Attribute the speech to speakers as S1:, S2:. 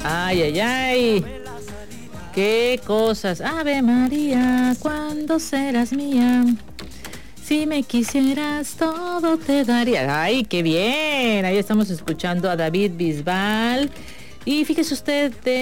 S1: Ay, ay, ay. Qué cosas. Ave María, ¿cuándo serás mía? Si me quisieras, todo te daría. Ay, qué bien. Ahí estamos escuchando a David Bisbal. Y fíjese usted,